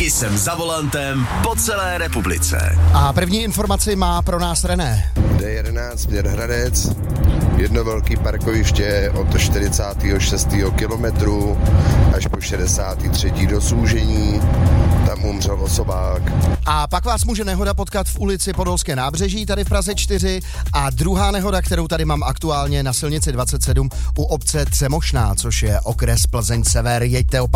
I jsem za volantem po celé republice. A první informaci má pro nás René. D11 směr Hradec, jedno velký parkoviště od 46. kilometru až po 63. do Soužení, tam umřel osobák. A pak vás může nehoda potkat v ulici Podolské nábřeží, tady v Praze 4, a druhá nehoda, kterou tady mám aktuálně na silnici 27 u obce Třemošná, což je okres Plzeň Sever. Jeďte